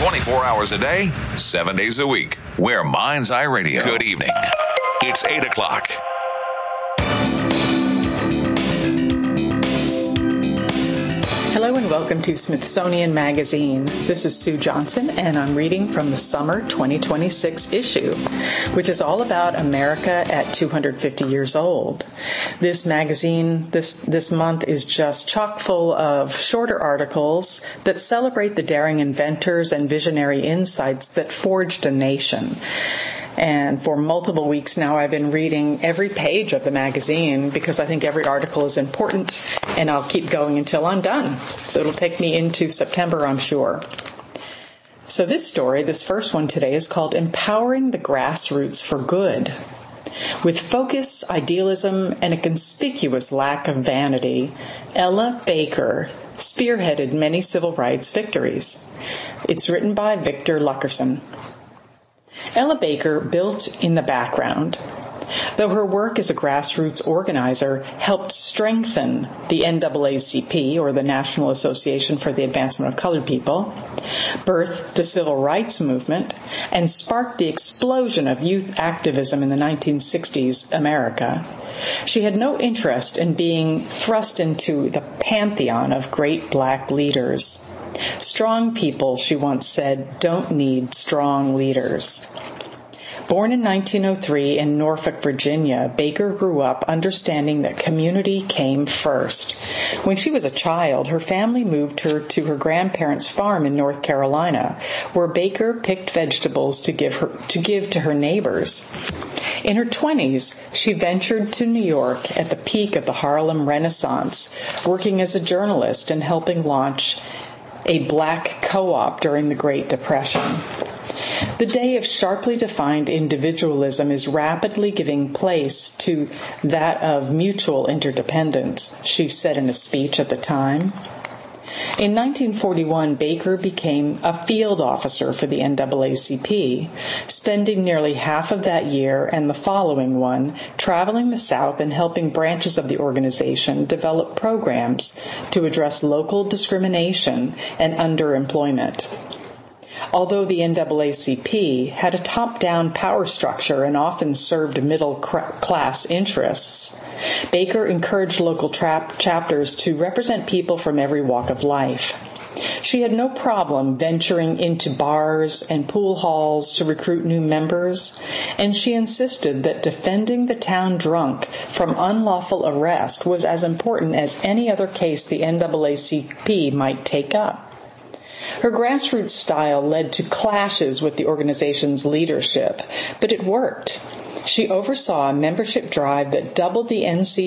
24 hours a day, 7 days a week. We're Mind's Eye Radio. Good evening. It's 8 o'clock. Hello and welcome to Smithsonian Magazine. This is Sue Johnson and I'm reading from the summer 2026 issue, which is all about America at 250 years old. This magazine this month is just chock full of shorter articles that celebrate the daring inventors and visionary insights that forged a nation. And for multiple weeks now, I've been reading every page of the magazine because I think every article is important, and I'll keep going until I'm done. So it'll take me into September, I'm sure. So this story, this first one today, is called Empowering the Grassroots for Good. With focus, idealism, and a conspicuous lack of vanity, Ella Baker spearheaded many civil rights victories. It's written by Victor Luckerson. Ella Baker built in the background, though her work as a grassroots organizer helped strengthen the NAACP, or the National Association for the Advancement of Colored People, birthed the Civil Rights Movement, and sparked the explosion of youth activism in the 1960s America. She had no interest in being thrust into the pantheon of great black leaders. Strong people, she once said, don't need strong leaders. Born in 1903 in Norfolk, Virginia, Baker grew up understanding that community came first. When she was a child, her family moved her to her grandparents' farm in North Carolina, where Baker picked vegetables to give to her neighbors. In her 20s, she ventured to New York at the peak of the Harlem Renaissance, working as a journalist and helping launch a black co-op during the Great Depression. The day of sharply defined individualism is rapidly giving place to that of mutual interdependence, she said in a speech at the time. In 1941, Baker became a field officer for the NAACP, spending nearly half of that year and the following one traveling the South and helping branches of the organization develop programs to address local discrimination and underemployment. Although the NAACP had a top-down power structure and often served middle-class interests, Baker encouraged local chapters to represent people from every walk of life. She had no problem venturing into bars and pool halls to recruit new members, and she insisted that defending the town drunk from unlawful arrest was as important as any other case the NAACP might take up. Her grassroots style led to clashes with the organization's leadership, but it worked. She oversaw a membership drive that doubled the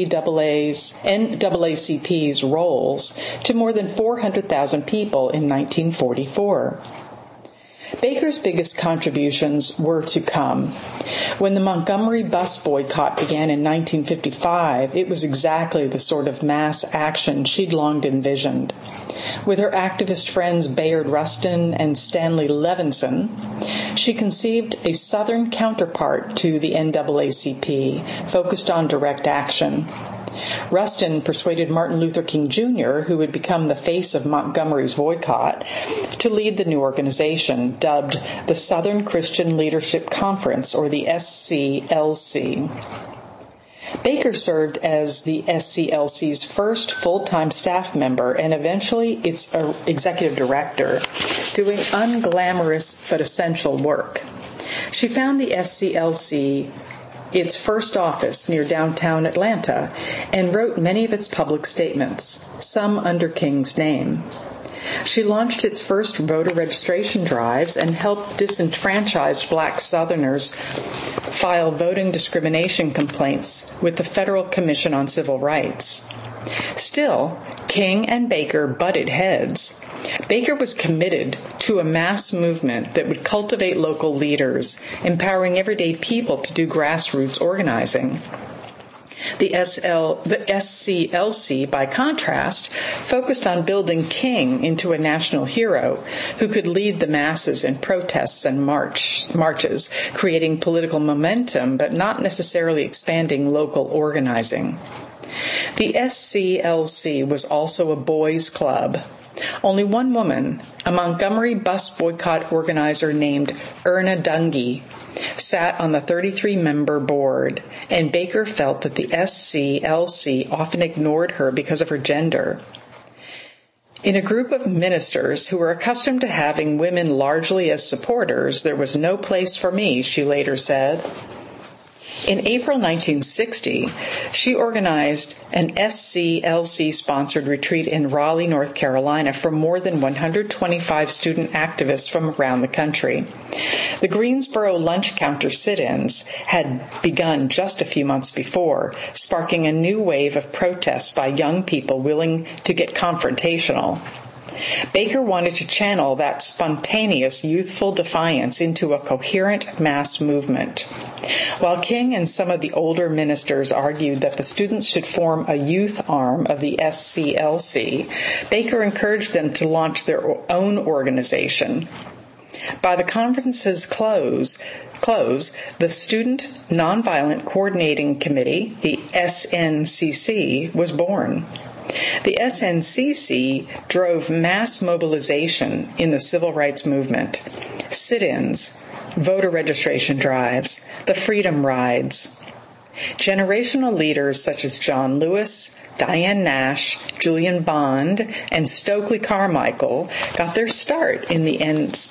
NAACP's rolls to more than 400,000 people in 1944. Baker's biggest contributions were to come. When the Montgomery bus boycott began in 1955, it was exactly the sort of mass action she'd long envisioned. With her activist friends Bayard Rustin and Stanley Levinson, she conceived a Southern counterpart to the NAACP, focused on direct action. Rustin persuaded Martin Luther King Jr., who would become the face of Montgomery's boycott, to lead the new organization, dubbed the Southern Christian Leadership Conference, or the SCLC. Baker served as the SCLC's first full-time staff member and eventually its executive director, doing unglamorous but essential work. She found the SCLC its first office near downtown Atlanta and wrote many of its public statements, some under King's name. She launched its first voter registration drives and helped disenfranchised black Southerners file voting discrimination complaints with the Federal Commission on Civil Rights. Still, King and Baker butted heads. Baker was committed to a mass movement that would cultivate local leaders, empowering everyday people to do grassroots organizing. The SCLC, by contrast, focused on building King into a national hero who could lead the masses in protests and marches, creating political momentum but not necessarily expanding local organizing. The SCLC was also a boys' club. Only one woman, a Montgomery bus boycott organizer named Erna Dungy, sat on the 33-member board, and Baker felt that the SCLC often ignored her because of her gender. In a group of ministers who were accustomed to having women largely as supporters, there was no place for me, she later said. In April 1960, she organized an SCLC-sponsored retreat in Raleigh, North Carolina for more than 125 student activists from around the country. The Greensboro lunch counter sit-ins had begun just a few months before, sparking a new wave of protests by young people willing to get confrontational. Baker wanted to channel that spontaneous youthful defiance into a coherent mass movement. While King and some of the older ministers argued that the students should form a youth arm of the SCLC, Baker encouraged them to launch their own organization. By the conference's close, the Student Nonviolent Coordinating Committee, the SNCC, was born. The SNCC drove mass mobilization in the civil rights movement, sit-ins, voter registration drives, the Freedom Rides. Generational leaders such as John Lewis, Diane Nash, Julian Bond, and Stokely Carmichael got their start in the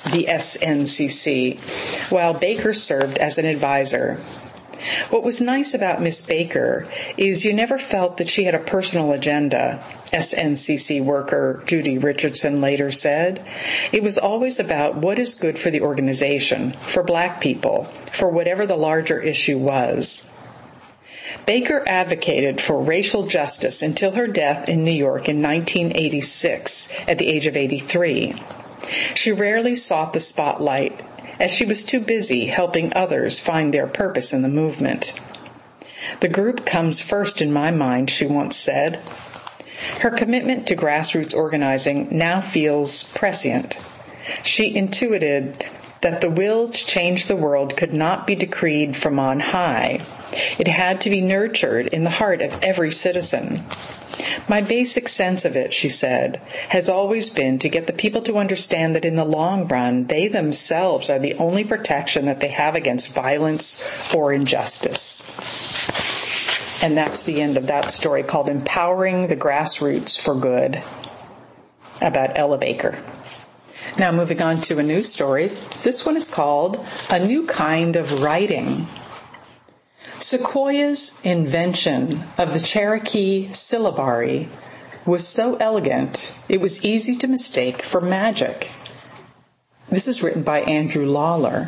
SNCC, while Baker served as an advisor. What was nice about Miss Baker is you never felt that she had a personal agenda, SNCC worker Judy Richardson later said. It was always about what is good for the organization, for Black people, for whatever the larger issue was. Baker advocated for racial justice until her death in New York in 1986 at the age of 83. She rarely sought the spotlight, as she was too busy helping others find their purpose in the movement. "The group comes first in my mind," she once said. Her commitment to grassroots organizing now feels prescient. She intuited that the will to change the world could not be decreed from on high. It had to be nurtured in the heart of every citizen. "My basic sense of it," she said, "has always been to get the people to understand that in the long run, they themselves are the only protection that they have against violence or injustice." And that's the end of that story, called Empowering the Grassroots for Good, about Ella Baker. Now moving on to a new story. This one is called A New Kind of Writing. Sequoia's invention of the Cherokee syllabary was so elegant it was easy to mistake for magic. This is written by Andrew Lawler.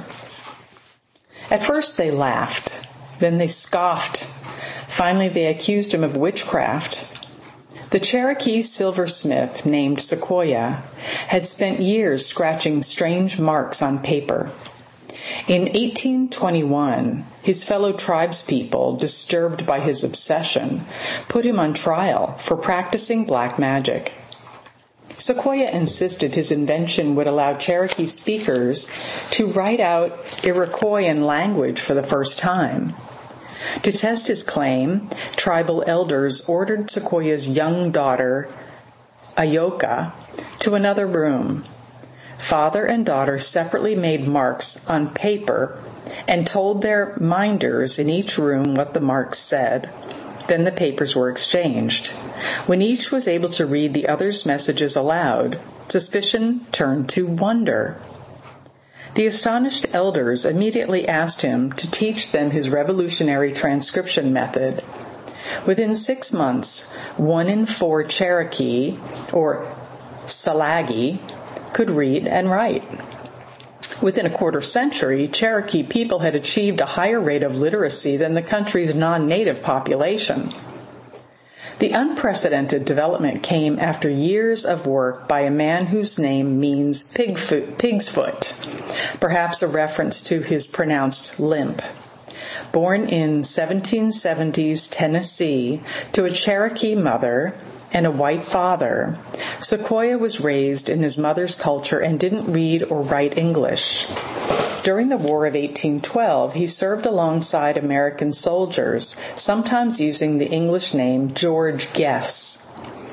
At first they laughed, then they scoffed. Finally they accused him of witchcraft. The Cherokee silversmith named Sequoia had spent years scratching strange marks on paper. In 1821, his fellow tribespeople, disturbed by his obsession, put him on trial for practicing black magic. Sequoia insisted his invention would allow Cherokee speakers to write out Iroquoian language for the first time. To test his claim, tribal elders ordered Sequoia's young daughter, Ayoka, to another room. Father and daughter separately made marks on paper and told their minders in each room what the marks said. Then the papers were exchanged. When each was able to read the other's messages aloud, suspicion turned to wonder. The astonished elders immediately asked him to teach them his revolutionary transcription method. Within 6 months, 1 in 4 Cherokee, or Salagi, could read and write. Within a quarter century, Cherokee people had achieved a higher rate of literacy than the country's non-native population. The unprecedented development came after years of work by a man whose name means pig's foot, perhaps a reference to his pronounced limp. Born in 1770s Tennessee to a Cherokee mother and a white father, Sequoia was raised in his mother's culture and didn't read or write English. During the War of 1812, he served alongside American soldiers, sometimes using the English name George Guess.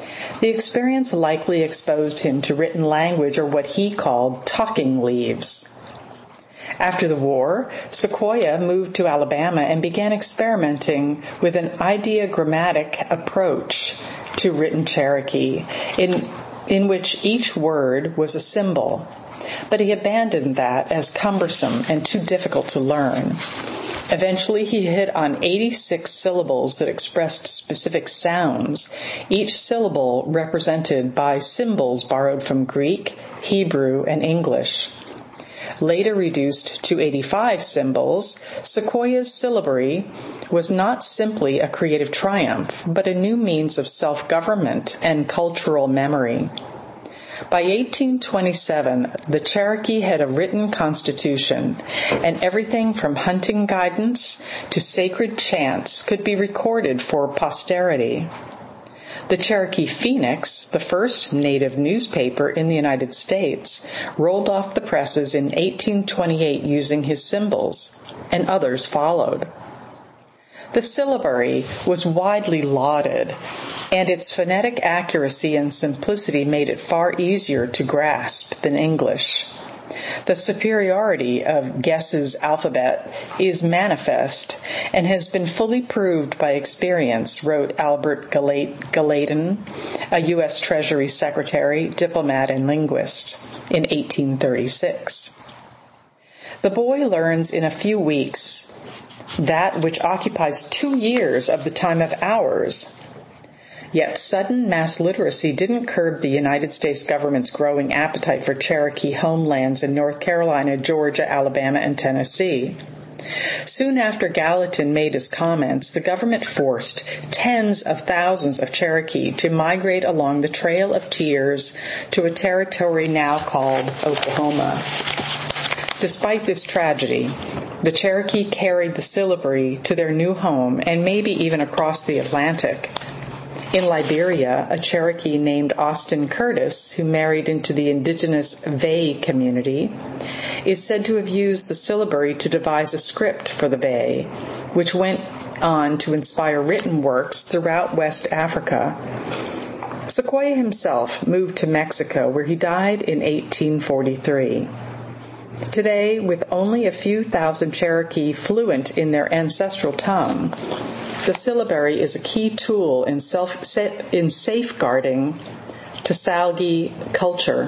The experience likely exposed him to written language, or what he called talking leaves. After the war, Sequoyah moved to Alabama and began experimenting with an ideogrammatic approach to written Cherokee, in which each word was a symbol. But he abandoned that as cumbersome and too difficult to learn. Eventually, he hit on 86 syllables that expressed specific sounds, each syllable represented by symbols borrowed from Greek, Hebrew, and English. Later reduced to 85 symbols, Sequoyah's syllabary was not simply a creative triumph, but a new means of self-government and cultural memory. By 1827, the Cherokee had a written constitution, and everything from hunting guidance to sacred chants could be recorded for posterity. The Cherokee Phoenix, the first native newspaper in the United States, rolled off the presses in 1828 using his symbols, and others followed. The syllabary was widely lauded, and its phonetic accuracy and simplicity made it far easier to grasp than English. The superiority of Guess's alphabet is manifest and has been fully proved by experience, wrote Albert Gallatin, a U.S. Treasury Secretary, diplomat, and linguist, in 1836. The boy learns in a few weeks that which occupies 2 years of the time of ours. Yet sudden mass literacy didn't curb the United States government's growing appetite for Cherokee homelands in North Carolina, Georgia, Alabama, and Tennessee. Soon after Gallatin made his comments, the government forced tens of thousands of Cherokee to migrate along the Trail of Tears to a territory now called Oklahoma. Despite this tragedy, the Cherokee carried the syllabary to their new home and maybe even across the Atlantic. In Liberia, a Cherokee named Austin Curtis, who married into the indigenous Bay community, is said to have used the syllabary to devise a script for the Bay, which went on to inspire written works throughout West Africa. Sequoyah himself moved to Mexico, where he died in 1843. Today, with only a few thousand Cherokee fluent in their ancestral tongue, the syllabary is a key tool in safeguarding Tasalgi culture.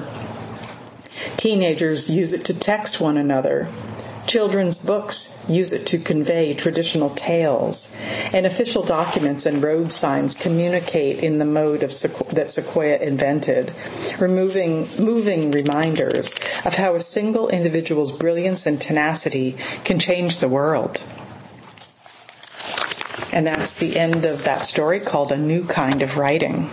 Teenagers use it to text one another. Children's books use it to convey traditional tales. And official documents and road signs communicate in the mode that Sequoyah invented, moving reminders of how a single individual's brilliance and tenacity can change the world. And that's the end of that story, called A New Kind of Writing.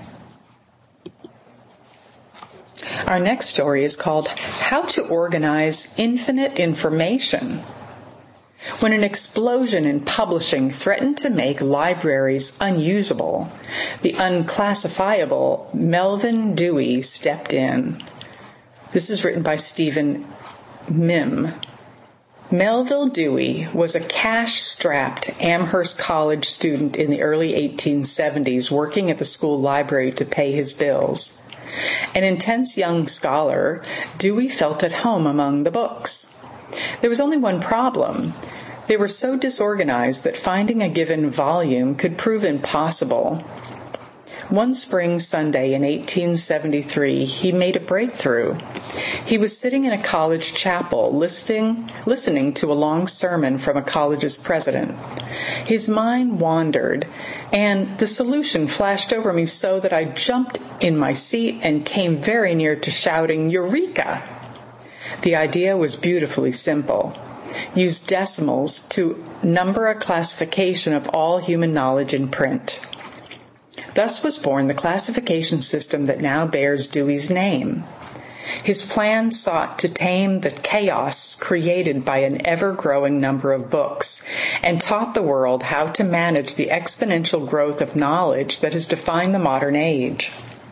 Our next story is called How to Organize Infinite Information. When an explosion in publishing threatened to make libraries unusable, the unclassifiable Melvin Dewey stepped in. This is written by Stephen Mim. Melville Dewey was a cash-strapped Amherst College student in the early 1870s, working at the school library to pay his bills. An intense young scholar, Dewey felt at home among the books. There was only one problem. They were so disorganized that finding a given volume could prove impossible. One spring Sunday in 1873, he made a breakthrough. He was sitting in a college chapel listening to a long sermon from a college's president. His mind wandered, and the solution flashed over me so that I jumped in my seat and came very near to shouting, "Eureka!" The idea was beautifully simple. Use decimals to number a classification of all human knowledge in print. Thus was born the classification system that now bears Dewey's name. His plan sought to tame the chaos created by an ever-growing number of books and taught the world how to manage the exponential growth of knowledge that has defined the modern age.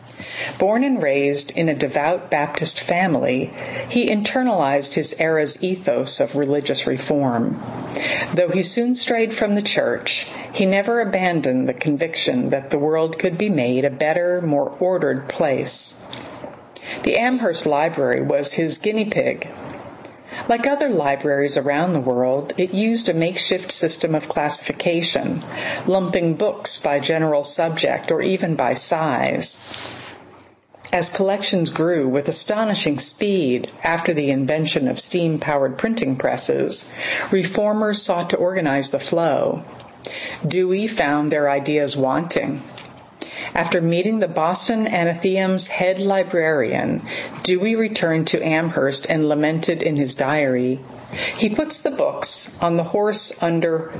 Born and raised in a devout Baptist family, he internalized his era's ethos of religious reform. Though he soon strayed from the church, he never abandoned the conviction that the world could be made a better, more ordered place. The Amherst Library was his guinea pig. Like other libraries around the world, it used a makeshift system of classification, lumping books by general subject or even by size. As collections grew with astonishing speed after the invention of steam-powered printing presses, reformers sought to organize the flow. Dewey found their ideas wanting. After meeting the Boston Athenaeum's head librarian, Dewey returned to Amherst and lamented in his diary, "He puts the books on horse under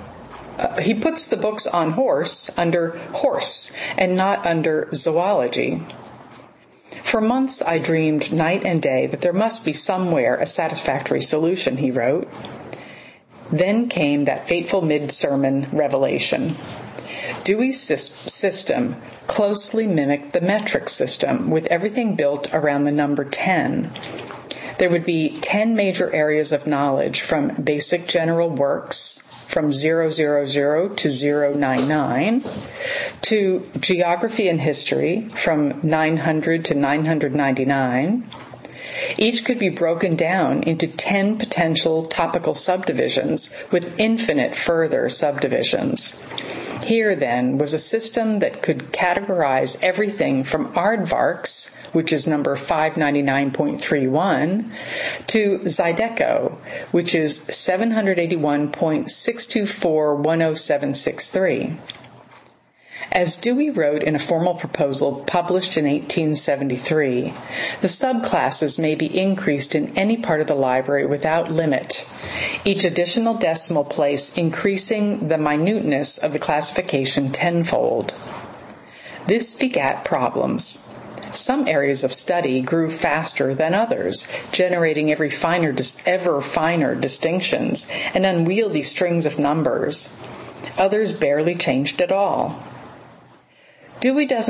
horse and not under zoology." "For months I dreamed night and day that there must be somewhere a satisfactory solution," he wrote. Then came that fateful mid-sermon revelation. Dewey's system closely mimicked the metric system, with everything built around the number 10. There would be 10 major areas of knowledge, from basic general works, from 000 to 099, to geography and history, from 900 to 999. Each could be broken down into 10 potential topical subdivisions, with infinite further subdivisions. Here, then, was a system that could categorize everything from aardvarks, which is number 599.31, to Zydeco, which is 781.624.10763. As Dewey wrote in a formal proposal published in 1873, the subclasses may be increased in any part of the library without limit, each additional decimal place increasing the minuteness of the classification tenfold. This begat problems. Some areas of study grew faster than others, generating ever finer distinctions and unwieldy strings of numbers. Others barely changed at all. Dewey does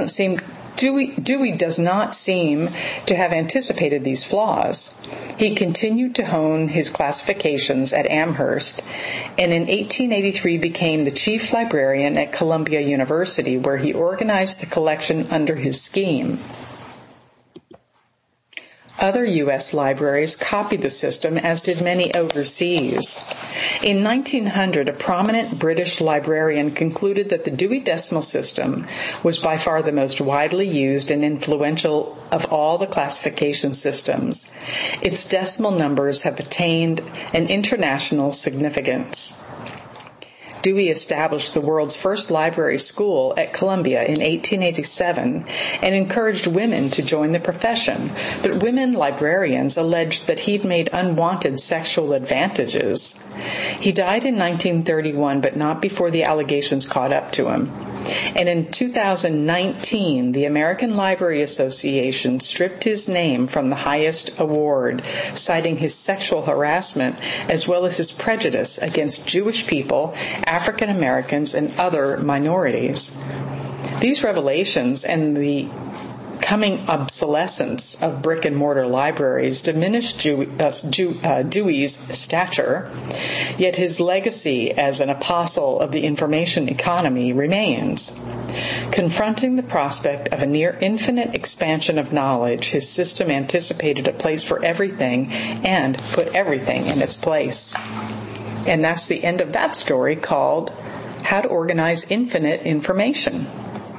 not seem to have anticipated these flaws. He continued to hone his classifications at Amherst, and in 1883 became the chief librarian at Columbia University, where he organized the collection under his scheme. Other U.S. libraries copied the system, as did many overseas. In 1900, a prominent British librarian concluded that the Dewey Decimal System was by far the most widely used and influential of all the classification systems. Its decimal numbers have attained an international significance. Dewey established the world's first library school at Columbia in 1887 and encouraged women to join the profession, but women librarians alleged that he'd made unwanted sexual advantages. He died in 1931, but not before the allegations caught up to him. And in 2019, the American Library Association stripped his name from the highest award, citing his sexual harassment as well as his prejudice against Jewish people, African Americans, and other minorities. These revelations and the coming obsolescence of brick-and-mortar libraries diminished Dewey's stature, yet his legacy as an apostle of the information economy remains. Confronting the prospect of a near-infinite expansion of knowledge, his system anticipated a place for everything and put everything in its place. And that's the end of that story, called How to Organize Infinite Information.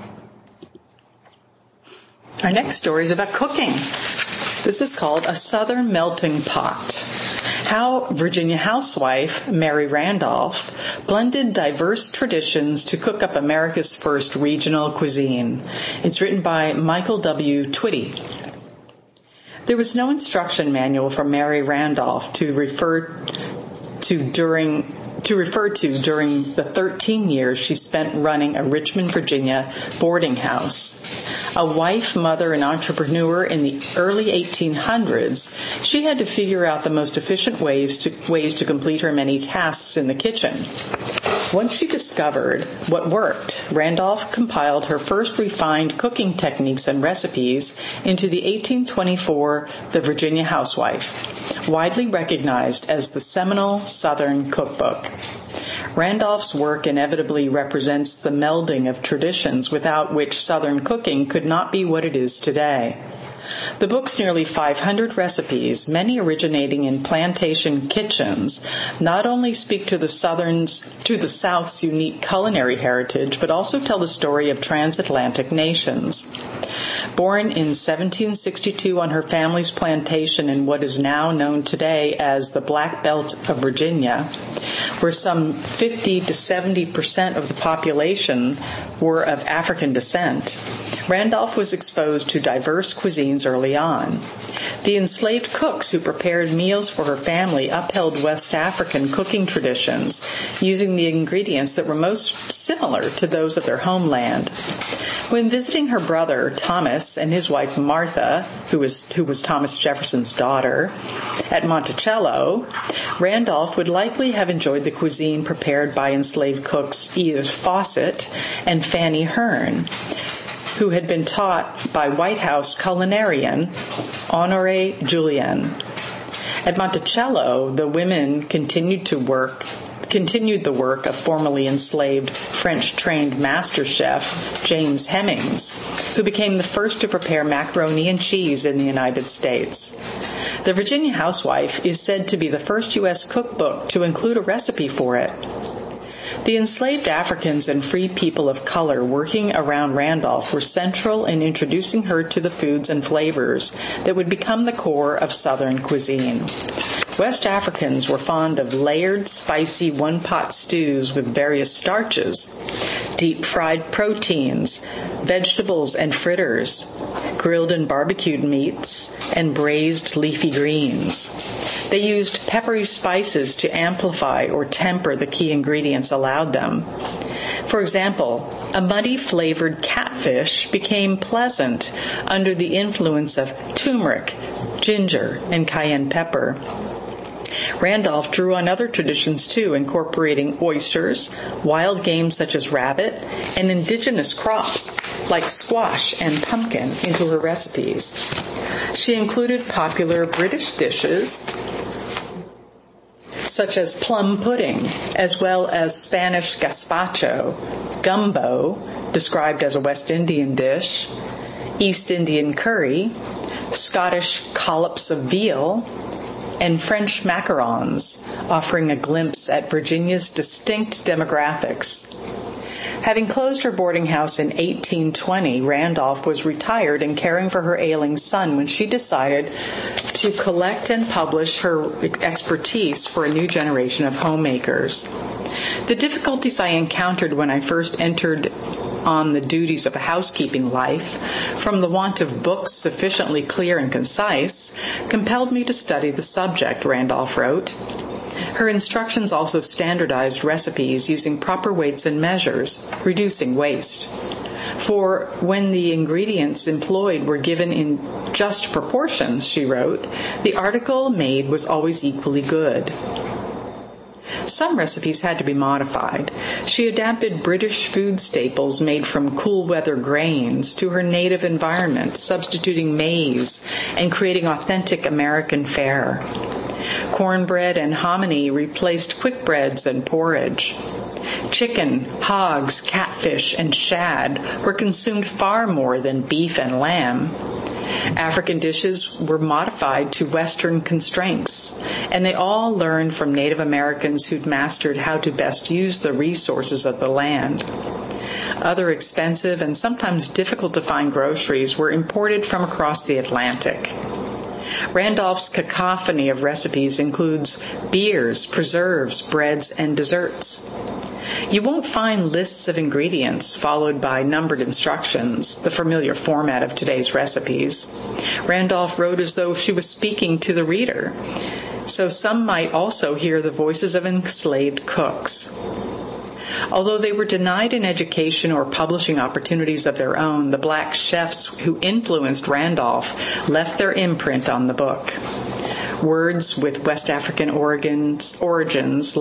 Our next story is about cooking. This is called A Southern Melting Pot. How Virginia housewife Mary Randolph blended diverse traditions to cook up America's first regional cuisine. It's written by Michael W. Twitty. There was no instruction manual for Mary Randolph to refer to during the 13 years she spent running a Richmond, Virginia boarding house. A wife, mother, and entrepreneur in the early 1800s, she had to figure out the most efficient ways to complete her many tasks in the kitchen. Once she discovered what worked, Randolph compiled her first refined cooking techniques and recipes into the 1824 The Virginia Housewife, widely recognized as the seminal Southern cookbook. Randolph's work inevitably represents the melding of traditions without which Southern cooking could not be what it is today. The book's nearly 500 recipes, many originating in plantation kitchens, not only speak to the South's unique culinary heritage, but also tell the story of transatlantic nations. Born in 1762 on her family's plantation in what is now known today as the Black Belt of Virginia, where some 50 to 70% of the population were of African descent, Randolph was exposed to diverse cuisines early on. The enslaved cooks who prepared meals for her family upheld West African cooking traditions, using the ingredients that were most similar to those of their homeland. When visiting her brother, Thomas, and his wife, Martha, who was Thomas Jefferson's daughter, at Monticello, Randolph would likely have enjoyed the cuisine prepared by enslaved cooks Edith Fawcett and Fanny Hearn, who had been taught by White House culinarian Honoré Julien. At Monticello, the women continued the work of formerly enslaved French-trained master chef James Hemings, who became the first to prepare macaroni and cheese in the United States. The Virginia Housewife is said to be the first U.S. cookbook to include a recipe for it. The enslaved Africans and free people of color working around Randolph were central in introducing her to the foods and flavors that would become the core of Southern cuisine. West Africans were fond of layered, spicy one-pot stews with various starches, deep-fried proteins, vegetables and fritters, grilled and barbecued meats, and braised leafy greens. They used peppery spices to amplify or temper the key ingredients allowed them. For example, a muddy-flavored catfish became pleasant under the influence of turmeric, ginger, and cayenne pepper. Randolph drew on other traditions too, incorporating oysters, wild game such as rabbit, and indigenous crops like squash and pumpkin into her recipes. She included popular British dishes such as plum pudding, as well as Spanish gazpacho, gumbo, described as a West Indian dish, East Indian curry, Scottish collops of veal, and French macarons, offering a glimpse at Virginia's distinct demographics. Having closed her boarding house in 1820, Randolph was retired and caring for her ailing son when she decided to collect and publish her expertise for a new generation of homemakers. The difficulties I encountered when I first entered on the duties of a housekeeping life, from the want of books sufficiently clear and concise, compelled me to study the subject, Randolph wrote. Her instructions also standardized recipes using proper weights and measures, reducing waste. For when the ingredients employed were given in just proportions, she wrote, the article made was always equally good. Some recipes had to be modified. She adapted British food staples made from cool weather grains to her native environment, substituting maize and creating authentic American fare. Cornbread and hominy replaced quick breads and porridge. Chicken, hogs, catfish, and shad were consumed far more than beef and lamb. African dishes were modified to Western constraints, and they all learned from Native Americans who'd mastered how to best use the resources of the land. Other expensive and sometimes difficult to find groceries were imported from across the Atlantic. Randolph's cacophony of recipes includes beers, preserves, breads, and desserts. You won't find lists of ingredients followed by numbered instructions, the familiar format of today's recipes. Randolph wrote as though she was speaking to the reader, so some might also hear the voices of enslaved cooks. Although they were denied an education or publishing opportunities of their own, the black chefs who influenced Randolph left their imprint on the book. Words with West African origins like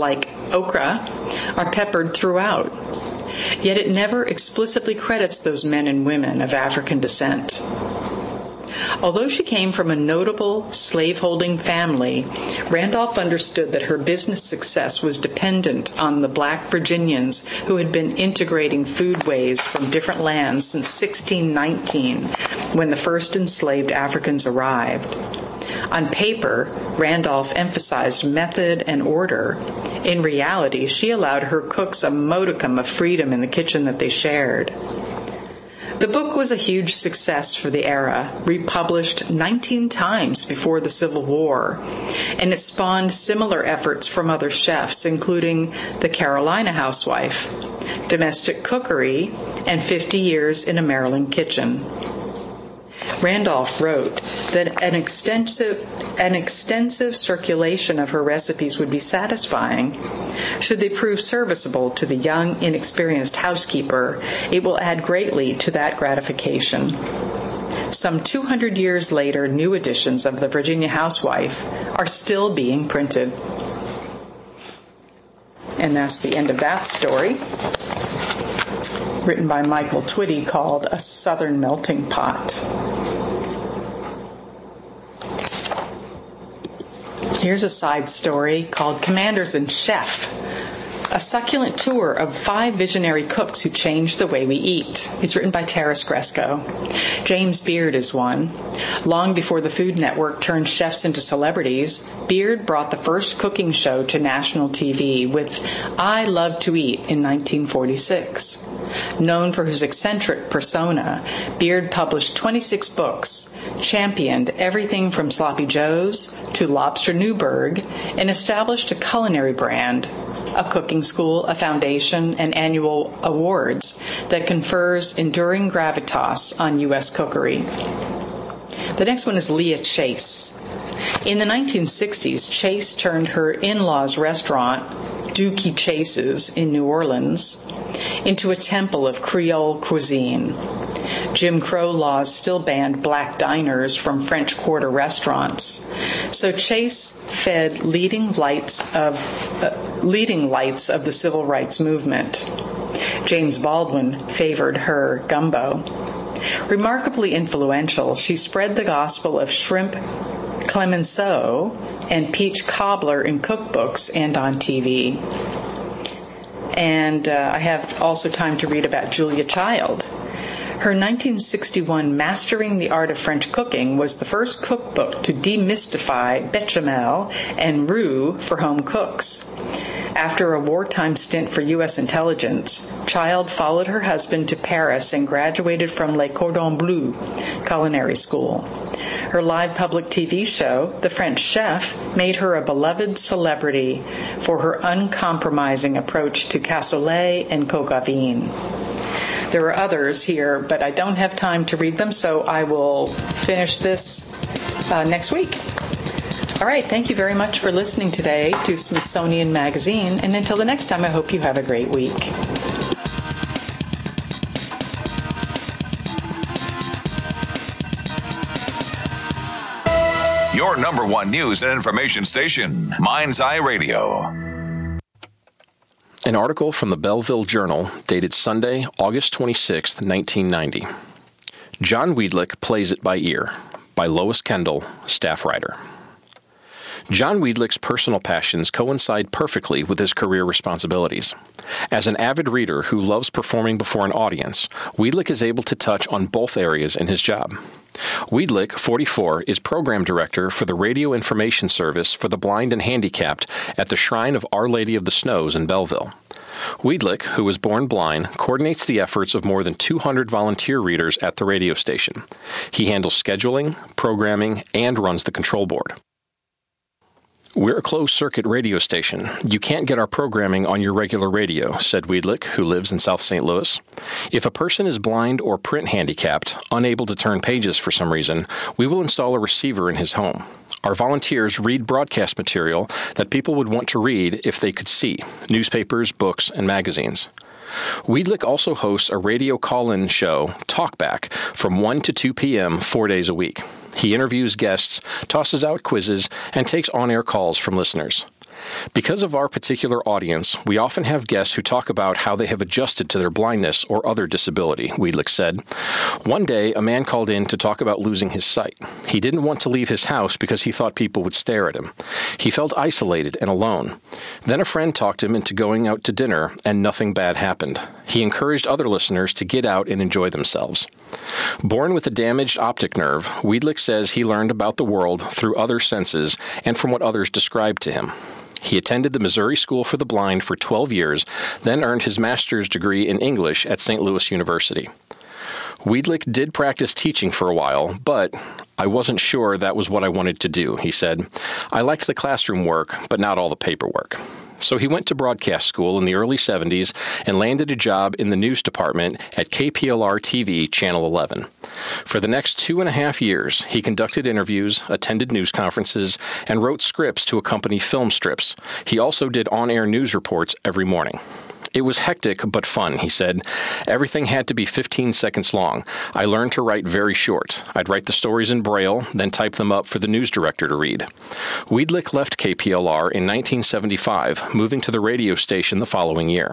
okra, are peppered throughout. Yet it never explicitly credits those men and women of African descent. Although she came from a notable slaveholding family, Randolph understood that her business success was dependent on the Black Virginians who had been integrating foodways from different lands since 1619, when the first enslaved Africans arrived. On paper, Randolph emphasized method and order. In reality, she allowed her cooks a modicum of freedom in the kitchen that they shared. The book was a huge success for the era, republished 19 times before the Civil War, and it spawned similar efforts from other chefs, including The Carolina Housewife, Domestic Cookery, and 50 Years in a Maryland Kitchen. Randolph wrote that an extensive circulation of her recipes would be satisfying. Should they prove serviceable to the young, inexperienced housekeeper, it will add greatly to that gratification. Some 200 years later, new editions of The Virginia Housewife are still being printed. And that's the end of that story, written by Michael Twitty, called A Southern Melting Pot. Here's a side story called Commanders and Chef, a succulent tour of 5 visionary cooks who changed the way we eat. It's written by Taris Gresco. James Beard is one. Long before the Food Network turned chefs into celebrities, Beard brought the first cooking show to national TV with I Love to Eat in 1946. Known for his eccentric persona, Beard published 26 books, championed everything from Sloppy Joe's to Lobster Newburgh, and established a culinary brand, a cooking school, a foundation, and annual awards that confers enduring gravitas on U.S. cookery. The next one is Leah Chase. In the 1960s, Chase turned her in-laws' restaurant, Dookie Chase's in New Orleans, into a temple of Creole cuisine. Jim Crow laws still banned black diners from French Quarter restaurants, so Chase fed leading lights of the civil rights movement. James Baldwin favored her gumbo. Remarkably influential, she spread the gospel of shrimp clemenceau and peach cobbler in cookbooks and on TV. And I have also time to read about Julia Child. Her 1961 Mastering the Art of French Cooking was the first cookbook to demystify bechamel and roux for home cooks. After a wartime stint for U.S. intelligence, Child followed her husband to Paris and graduated from Le Cordon Bleu Culinary School. Her live public TV show, The French Chef, made her a beloved celebrity for her uncompromising approach to cassoulet and coq à vin. There are others here, but I don't have time to read them, so I will finish this next week. All right, thank you very much for listening today to Smithsonian Magazine, and until the next time, I hope you have a great week. Your number one news and information station, Mind's Eye Radio. An article from the Belleville Journal dated Sunday, August 26, 1990. John Weidlich Plays It by Ear, by Lois Kendall, staff writer. John Weidlich's personal passions coincide perfectly with his career responsibilities. As an avid reader who loves performing before an audience, Weidlich is able to touch on both areas in his job. Weidlich, 44, is program director for the radio information service for the blind and handicapped at the Shrine of Our Lady of the Snows in Belleville. Weidlich, who was born blind, coordinates the efforts of more than 200 volunteer readers at the radio station. He handles scheduling, programming, and runs the control board. We're a closed-circuit radio station. You can't get our programming on your regular radio, said Weidlich, who lives in South St. Louis. If a person is blind or print handicapped, unable to turn pages for some reason, we will install a receiver in his home. Our volunteers read broadcast material that people would want to read if they could see, newspapers, books, and magazines. Weidlich also hosts a radio call-in show, Talkback, from 1 to 2 p.m. 4 days a week. He interviews guests, tosses out quizzes, and takes on-air calls from listeners. Because of our particular audience, we often have guests who talk about how they have adjusted to their blindness or other disability, Wiedlich said. One day, a man called in to talk about losing his sight. He didn't want to leave his house because he thought people would stare at him. He felt isolated and alone. Then a friend talked him into going out to dinner, and nothing bad happened. He encouraged other listeners to get out and enjoy themselves. Born with a damaged optic nerve, Wiedlich says he learned about the world through other senses and from what others described to him. He attended the Missouri School for the Blind for 12 years, then earned his master's degree in English at St. Louis University. Wiedlich did practice teaching for a while, but I wasn't sure that was what I wanted to do, he said. I liked the classroom work, but not all the paperwork. So he went to broadcast school in the early 70s and landed a job in the news department at KPLR TV Channel 11. For the next 2.5 years, he conducted interviews, attended news conferences, and wrote scripts to accompany film strips. He also did on-air news reports every morning. It was hectic but fun, he said. Everything had to be 15 seconds long. I learned to write very short. I'd write the stories in Braille, then type them up for the news director to read. Wiedlich left KPLR in 1975, moving to the radio station the following year.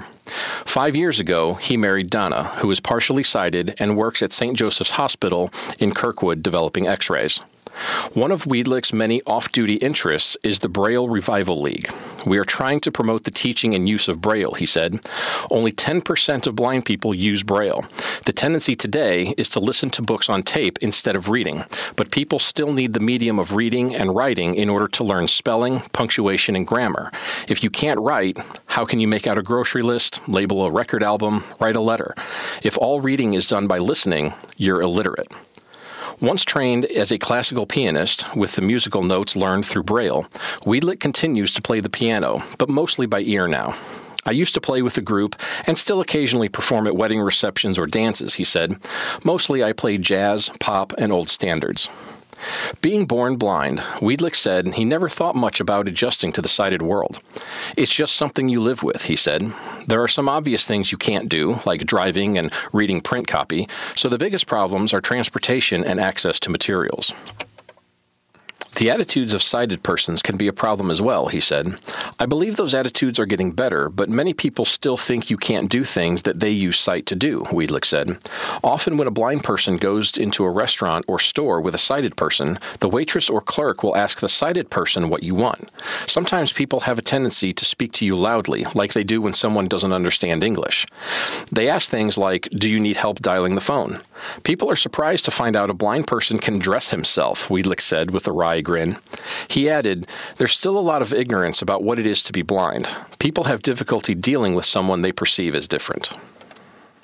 5 years ago, he married Donna, who is partially sighted and works at St. Joseph's Hospital in Kirkwood developing x-rays. One of Wiedlich's many off-duty interests is the Braille Revival League. We are trying to promote the teaching and use of Braille, he said. Only 10% of blind people use Braille. The tendency today is to listen to books on tape instead of reading, but people still need the medium of reading and writing in order to learn spelling, punctuation, and grammar. If you can't write, how can you make out a grocery list, label a record album, write a letter? If all reading is done by listening, you're illiterate. Once trained as a classical pianist with the musical notes learned through Braille, Wiedlich continues to play the piano, but mostly by ear now. I used to play with the group and still occasionally perform at wedding receptions or dances, he said. Mostly I played jazz, pop, and old standards. Being born blind, Wiedlich said he never thought much about adjusting to the sighted world. It's just something you live with, he said. There are some obvious things you can't do, like driving and reading print copy, so the biggest problems are transportation and access to materials. The attitudes of sighted persons can be a problem as well, he said. I believe those attitudes are getting better, but many people still think you can't do things that they use sight to do, Wiedlich said. Often when a blind person goes into a restaurant or store with a sighted person, the waitress or clerk will ask the sighted person what you want. Sometimes people have a tendency to speak to you loudly, like they do when someone doesn't understand English. They ask things like, do you need help dialing the phone? People are surprised to find out a blind person can dress himself, Wiedlich said with a wry grin. He added, there's still a lot of ignorance about what it is to be blind. People have difficulty dealing with someone they perceive as different.